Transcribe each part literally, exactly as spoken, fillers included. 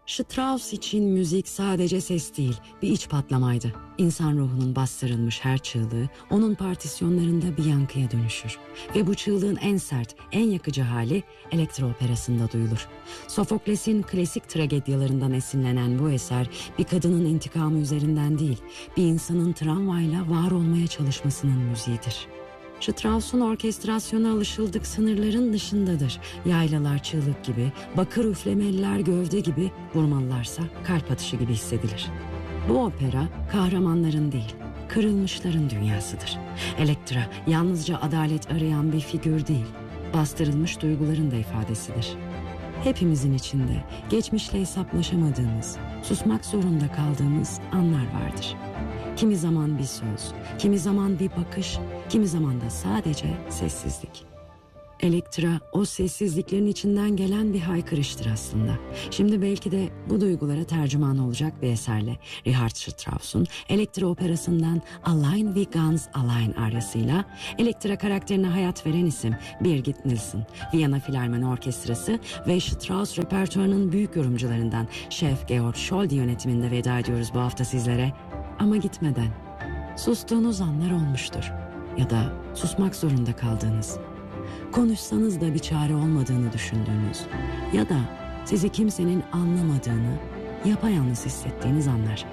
Strauss için müzik sadece ses değil, bir iç patlamaydı. İnsan ruhunun bastırılmış her çığlığı onun partisyonlarında bir yankıya dönüşür. Ve bu çığlığın en sert, en yakıcı hali elektro operasında duyulur. Sofokles'in klasik tragedyalarından esinlenen bu eser bir kadının intikamı üzerinden değil, bir insanın travmayla var olmaya çalışmasının müziğidir. Strauss'un orkestrasyona alışıldık sınırların dışındadır. Yaylalar çığlık gibi, bakır üflemeliler gövde gibi, vurmalılarsa kalp atışı gibi hissedilir. Bu opera kahramanların değil, kırılmışların dünyasıdır. Elektra yalnızca adalet arayan bir figür değil, bastırılmış duyguların da ifadesidir. Hepimizin içinde geçmişle hesaplaşamadığımız, susmak zorunda kaldığımız anlar vardır. Kimi zaman bir söz, kimi zaman bir bakış, kimi zaman da sadece sessizlik. Elektra o sessizliklerin içinden gelen bir haykırıştır aslında. Şimdi belki de bu duygulara tercüman olacak bir eserle Richard Strauss'un Elektra operasından Allein wie ganz allein aryasıyla Elektra karakterine hayat veren isim Birgit Nilsson, Viyana Filarmoni Orkestrası ve Strauss repertuarının büyük yorumcularından Şef Georg Scholdi yönetiminde veda ediyoruz bu hafta sizlere. Ama gitmeden sustuğunuz anlar olmuştur ya da susmak zorunda kaldığınız, konuşsanız da bir çare olmadığını düşündüğünüz ya da sizi kimsenin anlamadığını yapayalnız hissettiğiniz anlar.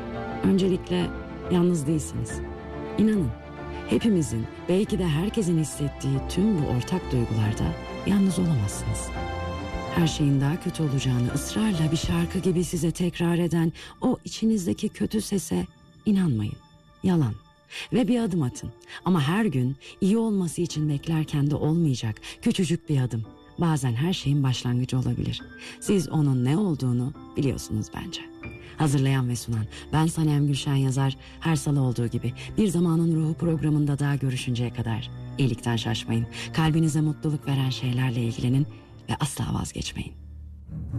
Öncelikle yalnız değilsiniz. İnanın, hepimizin, belki de herkesin hissettiği tüm bu ortak duygularda yalnız olamazsınız. Her şeyin daha kötü olacağını ısrarla bir şarkı gibi size tekrar eden o içinizdeki kötü sese inanmayın. Yalan. Ve bir adım atın. Ama her gün iyi olması için beklerken de olmayacak küçücük bir adım. Bazen her şeyin başlangıcı olabilir. Siz onun ne olduğunu biliyorsunuz bence. Hazırlayan ve sunan ben Sanem Gülşen Yazar. Her salı olduğu gibi Bir Zamanın Ruhu programında daha görüşünceye kadar iyilikten şaşmayın. Kalbinize mutluluk veren şeylerle ilgilenin ve asla vazgeçmeyin.